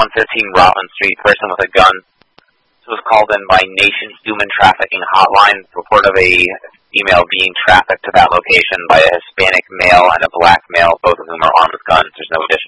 115 Rutland Street, person with a gun. This was called in by Nation Human Trafficking Hotline. Report of a female being trafficked to that location by a Hispanic male and a black male, both of whom are armed with guns. There's no additional